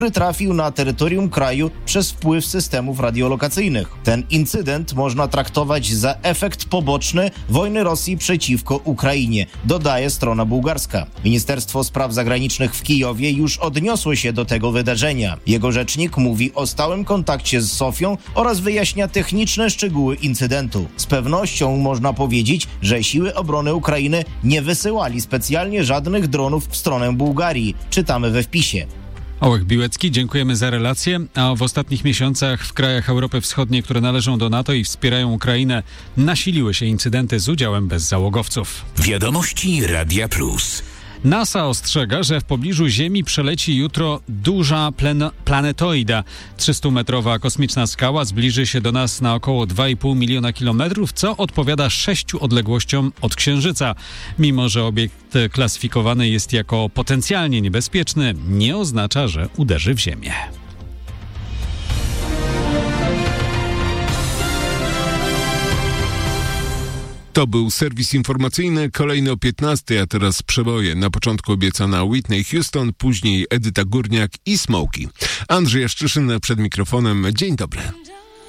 który trafił na terytorium kraju przez wpływ systemów radiolokacyjnych. Ten incydent można traktować za efekt poboczny wojny Rosji przeciwko Ukrainie, dodaje strona bułgarska. Ministerstwo Spraw Zagranicznych w Kijowie już odniosło się do tego wydarzenia. Jego rzecznik mówi o stałym kontakcie z Sofią oraz wyjaśnia techniczne szczegóły incydentu. Z pewnością można powiedzieć, że siły obrony Ukrainy nie wysyłali specjalnie żadnych dronów w stronę Bułgarii. Czytamy we wpisie. Ołek Biłecki, dziękujemy za relację. A w ostatnich miesiącach w krajach Europy Wschodniej, które należą do NATO i wspierają Ukrainę, nasiliły się incydenty z udziałem bezzałogowców. Wiadomości Radia Plus. NASA ostrzega, że w pobliżu Ziemi przeleci jutro duża planetoida. 300-metrowa kosmiczna skała zbliży się do nas na około 2,5 miliona kilometrów, co odpowiada 6 odległościom od Księżyca. Mimo że obiekt klasyfikowany jest jako potencjalnie niebezpieczny, nie oznacza, że uderzy w Ziemię. To był serwis informacyjny, kolejny o 15, a teraz przeboje. Na początku obiecana Whitney Houston, później Edyta Górniak i Smokey. Andrzej Jaszczyszyn przed mikrofonem. Dzień dobry.